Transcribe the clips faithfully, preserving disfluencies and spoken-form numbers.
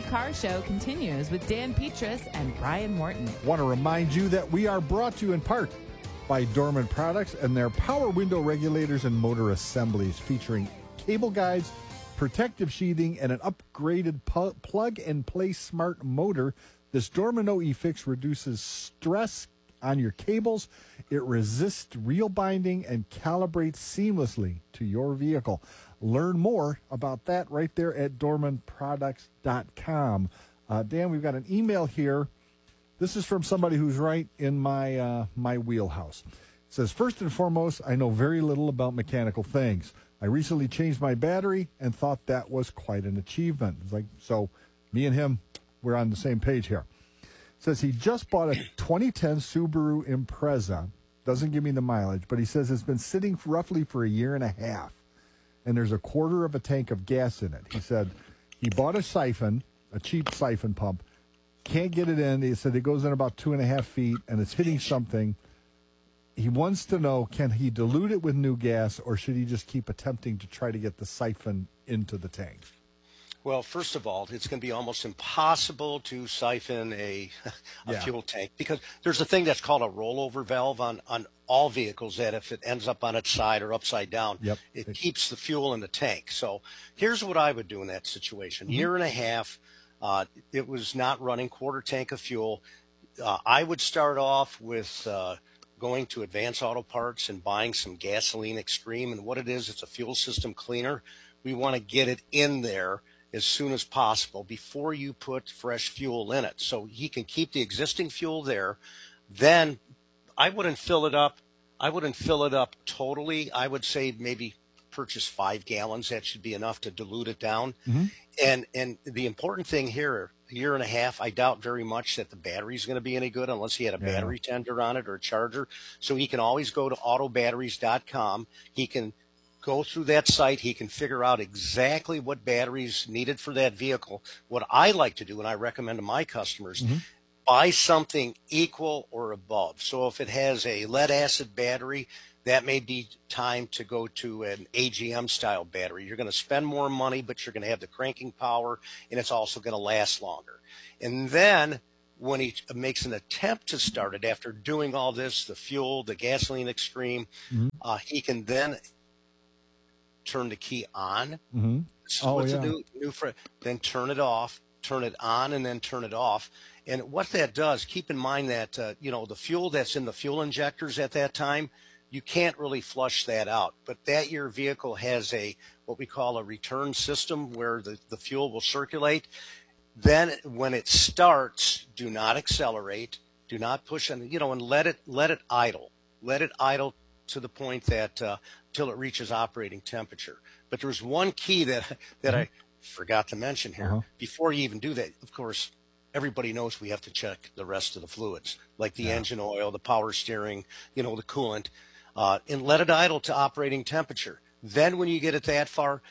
Car Show continues with Dan Petras and Brian Morton. Want to remind you that we are brought to you in part by Dorman Products and their power window regulators and motor assemblies, featuring cable guides, protective sheathing, and an upgraded pu- plug-and-play smart motor. This Dorman O E Fix reduces stress on your cables. It resists reel binding and calibrates seamlessly to your vehicle. Learn more about that right there at dorman products dot com. Uh, Dan, we've got an email here. This is from somebody who's right in my uh, my wheelhouse. It says, first and foremost, I know very little about mechanical things. I recently changed my battery and thought that was quite an achievement. It's like, so me and him, we're on the same page here. It says he just bought a twenty ten Subaru Impreza. Doesn't give me the mileage, but he says it's been sitting for roughly for a year and a half. And there's a quarter of a tank of gas in it. He said he bought a siphon, a cheap siphon pump, can't get it in. He said it goes in about two and a half feet, and it's hitting something. He wants to know, can he dilute it with new gas, or should he just keep attempting to try to get the siphon into the tank? Well, first of all, it's going to be almost impossible to siphon a, a Yeah. fuel tank, because there's a thing that's called a rollover valve on, on all vehicles that if it ends up on its side or upside down, Yep. it, it keeps the fuel in the tank. So here's what I would do in that situation. Mm-hmm. Year and a half, uh, it was not running, quarter tank of fuel. Uh, I would start off with uh, going to Advance Auto Parts and buying some Gasoline Extreme. And what it is, it's a fuel system cleaner. We want to get it in there as soon as possible before you put fresh fuel in it, so he can keep the existing fuel there. Then I wouldn't fill it up. I wouldn't fill it up totally. I would say maybe purchase five gallons. That should be enough to dilute it down. Mm-hmm. And and the important thing here, a year and a half, I doubt very much that the battery is going to be any good unless he had a yeah. battery tender on it or a charger. So he can always go to auto batteries dot com. He can go through that site. He can figure out exactly what batteries needed for that vehicle. What I like to do, and I recommend to my customers, mm-hmm. buy something equal or above. So if it has a lead acid battery, that may be time to go to an A G M style battery. You're going to spend more money, but you're going to have the cranking power, and it's also going to last longer. And then when he makes an attempt to start it after doing all this, the fuel, the Gasoline Extreme, mm-hmm. uh, he can then turn the key on, mm-hmm. oh, yeah. new, new fr- then turn it off, turn it on, and then turn it off. And what that does, keep in mind that, uh, you know, the fuel that's in the fuel injectors at that time, you can't really flush that out. But that your vehicle has a, what we call a return system where the, the fuel will circulate. Then when it starts, do not accelerate, do not push, and, you know, and let it, let it idle, let it idle to the point that, uh, till it reaches operating temperature. But there's one key that that mm-hmm. I forgot to mention here. Uh-huh. Before you even do that, of course, everybody knows we have to check the rest of the fluids, like the yeah. engine oil, the power steering, you know, the coolant, uh, and let it idle to operating temperature. Then when you get it that far,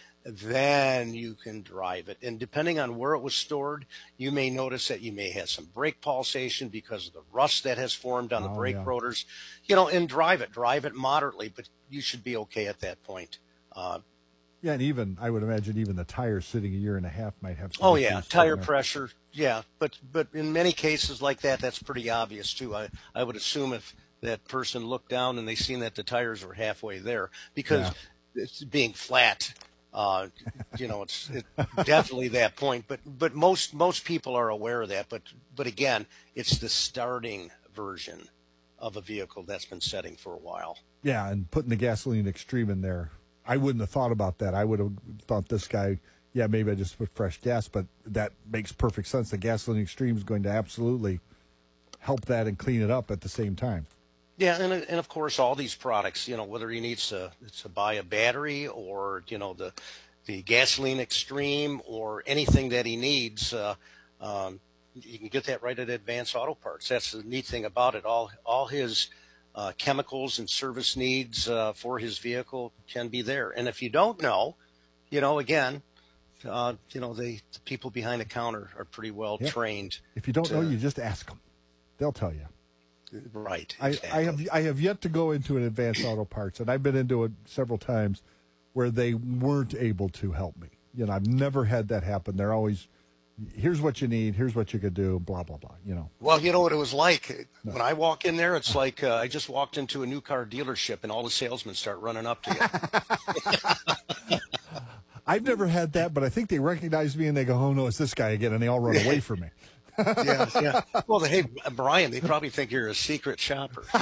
then you can drive it. And depending on where it was stored, you may notice that you may have some brake pulsation because of the rust that has formed on oh, the brake yeah. rotors, you know, and drive it, drive it moderately, but you should be okay at that point. Uh, yeah, and even, I would imagine even the tires sitting a year and a half might have some Oh, yeah, tire pressure, yeah. But but in many cases like that, that's pretty obvious, too. I, I would assume if that person looked down and they seen that the tires were halfway there, because yeah. it's being flat, uh, you know, it's it, definitely that point. But but most most people are aware of that. But But again, it's the starting version of a vehicle that's been setting for a while. Yeah, and putting the Gasoline Extreme in there, I wouldn't have thought about that. I would have thought this guy, yeah, maybe I just put fresh gas, but that makes perfect sense. The Gasoline Extreme is going to absolutely help that and clean it up at the same time. Yeah, and and of course, all these products, you know, whether he needs to to buy a battery or, you know, the the Gasoline Extreme or anything that he needs, uh, um, you can get that right at Advance Auto Parts. That's the neat thing about it. All all his uh, chemicals and service needs uh, for his vehicle can be there. And if you don't know, you know, again, uh, you know, they, the people behind the counter are pretty well yep. trained. If you don't to, know, you just ask them. They'll tell you. Right. Exactly. I, I have I have yet to go into an Advance Auto Parts, and I've been into it several times where they weren't able to help me. You know, I've never had that happen. They're always here's what you need, here's what you could do, blah blah blah. You know. Well, you know what it was like when I walk in there. It's like uh, I just walked into a new car dealership, and all the salesmen start running up to you. I've never had that, but I think they recognize me and they go, "Oh no, it's this guy again," and they all run away from me. Yeah, yeah. Well, hey, Brian, they probably think you're a secret shopper. You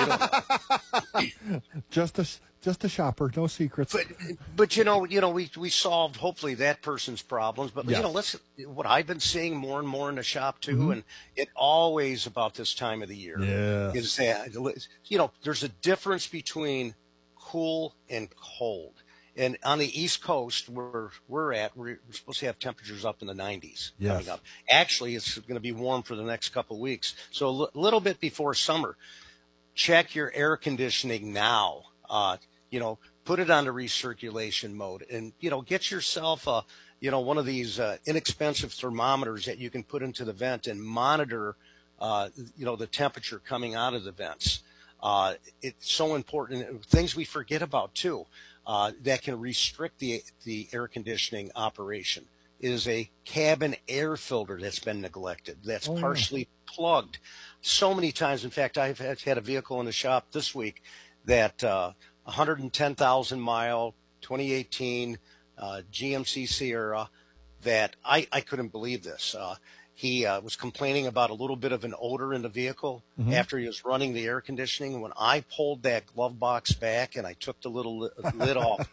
don't know. just a just a shopper, no secrets. But but you know you know we we solved hopefully that person's problems. But Yes. you know let's what I've been seeing more and more in the shop too, Mm-hmm. and it always about this time of the year Yes. is that you know there's a difference between cool and cold. And on the East Coast, where we're at, we're, we're supposed to have temperatures up in the nineties Yes. coming up. Actually, it's going to be warm for the next couple of weeks. So a l- little bit before summer, check your air conditioning now. Uh, you know, put it on the recirculation mode, and you know, get yourself a, you know, one of these uh, inexpensive thermometers that you can put into the vent and monitor, uh, you know, the temperature coming out of the vents. Uh, it's so important. Things we forget about too. Uh, that can restrict the the air conditioning operation is a cabin air filter that's been neglected, that's Oh, yeah. partially plugged. So many times, in fact, I've had, had a vehicle in the shop this week that uh, one hundred ten thousand mile, twenty eighteen uh, G M C Sierra, that I, I couldn't believe this. Uh, he uh, was complaining about a little bit of an odor in the vehicle Mm-hmm. after he was running the air conditioning. When I pulled that glove box back and I took the little li- lid off,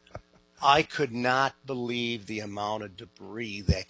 I could not believe the amount of debris that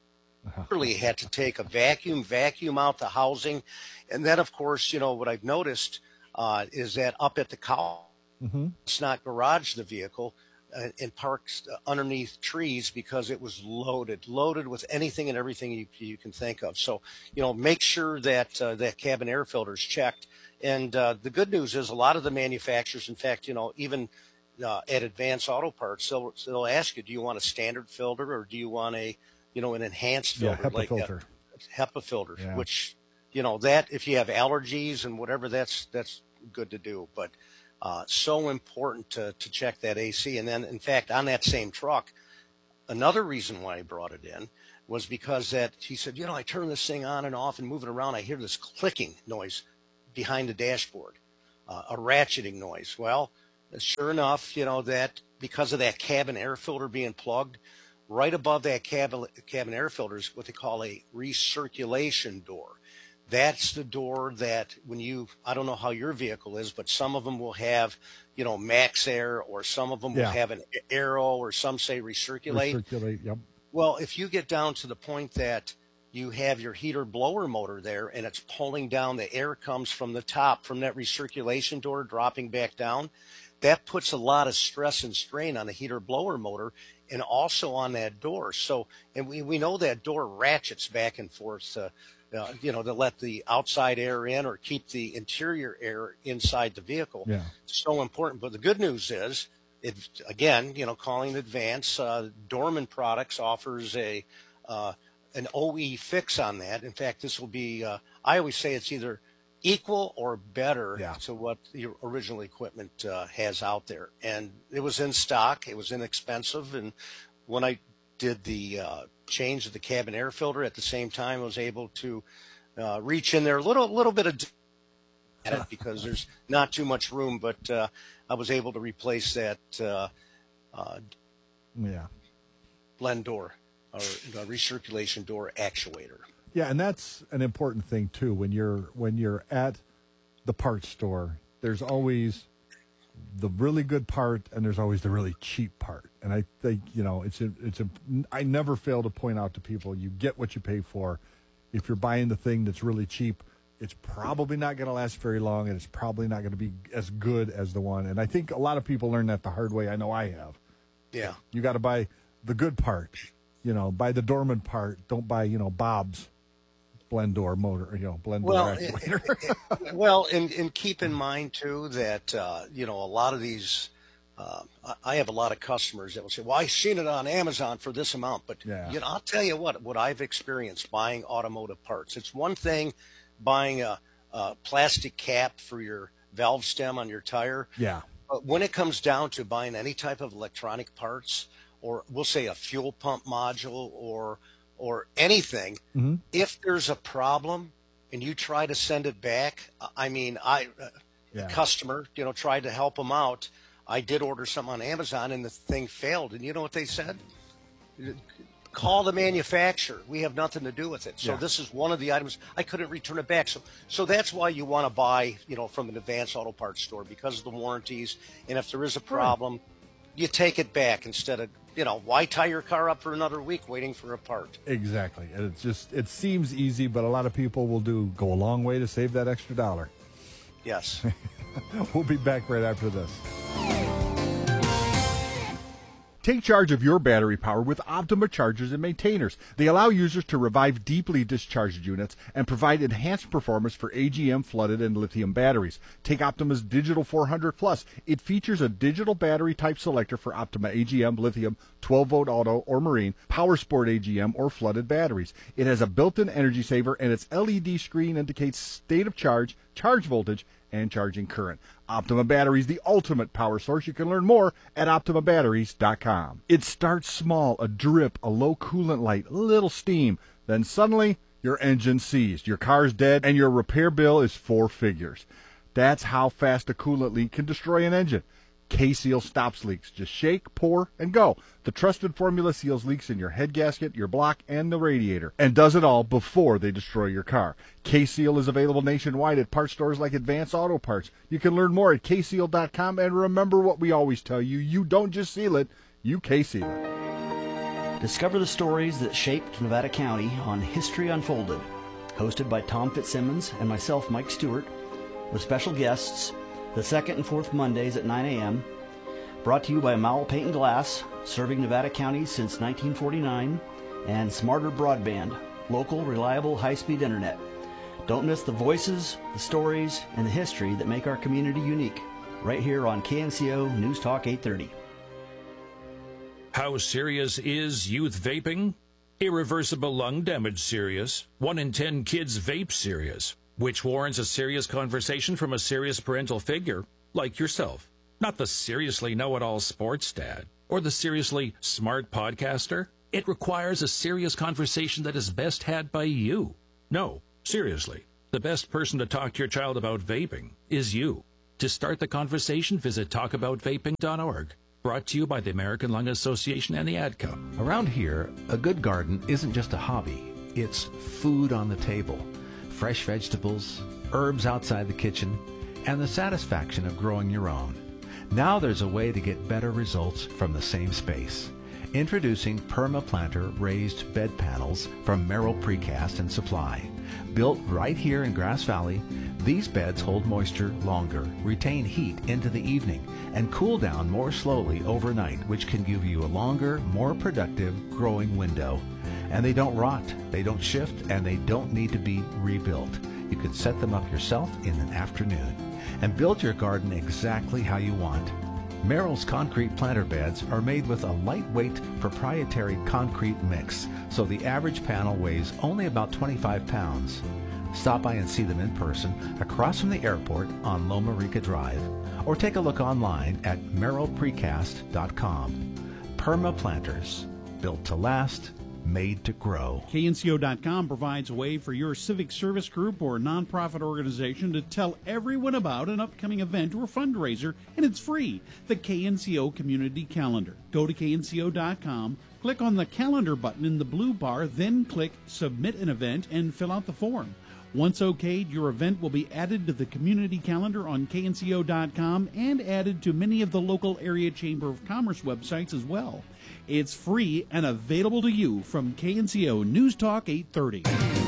really had to take a vacuum, vacuum out the housing. And then, of course, you know, what I've noticed uh, is that up at the cow, Mm-hmm. it's not garage the vehicle uh, and parked underneath trees because it was loaded, loaded with anything and everything you, you can think of. So, you know, make sure that uh, that cabin air filter is checked. And uh, the good news is a lot of the manufacturers, in fact, you know, even uh, at Advanced Auto Parts, they'll, they'll ask you, do you want a standard filter or do you want a, you know, an enhanced Yeah, filter? HEPA like filter. A HEPA filter, Yeah. which, you know, that if you have allergies and whatever, that's that's good to do. But uh, so important to, to check that A C. And then, in fact, on that same truck, another reason why I brought it in was because that he said, you know, I turn this thing on and off and move it around. I hear this clicking noise behind the dashboard, uh, a ratcheting noise. Well, sure enough, you know, that because of that cabin air filter being plugged, right above that cabin, cabin air filter is what they call a recirculation door. That's the door that when you, I don't know how your vehicle is, but some of them will have, you know, max air, or some of them Yeah. will have an arrow, or some say recirculate. Recirculate, yep. Well, if you get down to the point that you have your heater blower motor there and it's pulling down, the air comes from the top from that recirculation door dropping back down, that puts a lot of stress and strain on the heater blower motor and also on that door. So, and we, we know that door ratchets back and forth, uh, uh, you know, to let the outside air in or keep the interior air inside the vehicle. Yeah. So important. But the good news is, it, again, you know, calling Advance, uh, Dorman Products offers a uh, an O E fix on that. In fact, this will be, uh, I always say it's either equal or better Yeah. to what the original equipment uh, has out there. And it was in stock. It was inexpensive. And when I did the uh, change of the cabin air filter at the same time, I was able to uh, reach in there a little, little bit of at it because there's not too much room, but uh, I was able to replace that uh, uh, Yeah. blend door or uh, recirculation door actuator. Yeah, and that's an important thing too. When you're when you're at the parts store, there's always the really good part, and there's always the really cheap part. And I think you know it's a, it's a. I never fail to point out to people, you get what you pay for. If you're buying the thing that's really cheap, it's probably not going to last very long, and it's probably not going to be as good as the one. And I think a lot of people learn that the hard way. I know I have. Yeah. You got to buy the good part. You know, buy the Dorman part. Don't buy you know Bob's blend door motor, you know, blend door Well, actuator. well, and, and keep in mind too that uh, you know a lot of these. Uh, I- I have a lot of customers that will say, "Well, I've seen it on Amazon for this amount," but Yeah. you know, I'll tell you what. What I've experienced buying automotive parts. It's one thing buying a, a plastic cap for your valve stem on your tire. Yeah. But when it comes down to buying any type of electronic parts, or we'll say a fuel pump module, or or anything, Mm-hmm. if there's a problem and you try to send it back, I mean, I, uh, Yeah. the customer, you know, tried to help them out. I did order something on Amazon and the thing failed. And you know what they said? Call the manufacturer. We have nothing to do with it. So Yeah. this is one of the items. I couldn't return it back. So so that's why you want to buy, you know, from an Advanced Auto Parts store, because of the warranties. And if there is a problem, you take it back instead of, you know, why tie your car up for another week waiting for a part? Exactly. And it's just, it seems easy, but a lot of people will do go a long way to save that extra dollar. Yes. We'll be back right after this. Take charge of your battery power with Optima chargers and maintainers. They allow users to revive deeply discharged units and provide enhanced performance for A G M flooded and lithium batteries. Take Optima's Digital four hundred Plus. It features a digital battery type selector for Optima A G M, lithium, twelve volt auto or marine, Power Sport A G M, or flooded batteries. It has a built-in energy saver, and its L E D screen indicates state of charge, charge voltage, and charging current. Optima Batteries, the ultimate power source. You can learn more at optima batteries dot com. It starts small, a drip, a low coolant light, a little steam. Then suddenly, your engine's seized, your car's dead, and your repair bill is four figures. That's how fast a coolant leak can destroy an engine. K-Seal stops leaks. Just shake, pour, and go. The trusted formula seals leaks in your head gasket, your block, and the radiator, and does it all before they destroy your car. K-Seal is available nationwide at parts stores like Advanced Auto Parts. You can learn more at K seal dot com, and remember what we always tell you, you don't just seal it, you K-Seal it. Discover the stories that shaped Nevada County on History Unfolded, hosted by Tom Fitzsimmons and myself, Mike Stewart, with special guests the second and fourth Mondays at nine a.m. Brought to you by Mowell Paint and Glass, serving Nevada County since nineteen forty-nine, and Smarter Broadband, local, reliable, high-speed internet. Don't miss the voices, the stories, and the history that make our community unique, right here on K N C O News Talk eight thirty. How serious is youth vaping? Irreversible lung damage serious. One in ten kids vape serious, which warrants a serious conversation from a serious parental figure like yourself. Not the seriously know-it-all sports dad or the seriously smart podcaster. It requires a serious conversation that is best had by you. No, seriously, the best person to talk to your child about vaping is you. To start the conversation, visit talk about vaping dot org. Brought to you by the American Lung Association and the Ad Cup. Around here, a good garden isn't just a hobby. It's food on the table. Fresh vegetables, herbs outside the kitchen, and the satisfaction of growing your own. Now there's a way to get better results from the same space. Introducing PermaPlanter raised bed panels from Merrill Precast and Supply. Built right here in Grass Valley, these beds hold moisture longer, retain heat into the evening, and cool down more slowly overnight, which can give you a longer, more productive growing window. And they don't rot, they don't shift, and they don't need to be rebuilt. You can set them up yourself in an afternoon and build your garden exactly how you want. Merrill's concrete planter beds are made with a lightweight proprietary concrete mix, so the average panel weighs only about twenty-five pounds. Stop by and see them in person across from the airport on Loma Rica Drive, or take a look online at merrill precast dot com. Perma Planters, built to last, made to grow. K N C O dot com provides a way for your civic service group or nonprofit organization to tell everyone about an upcoming event or fundraiser, and it's free. The K N C O Community Calendar. Go to K N C O dot com, click on the calendar button in the blue bar, then click Submit an Event and fill out the form. Once okayed, your event will be added to the community calendar on K N C O dot com and added to many of the local area Chamber of Commerce websites as well. It's free and available to you from K N C O News Talk eight thirty.